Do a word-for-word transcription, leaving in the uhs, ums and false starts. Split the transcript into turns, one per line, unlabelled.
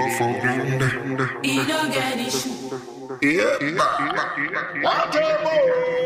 for ground.
He don't get issue.
Yeah, water boy.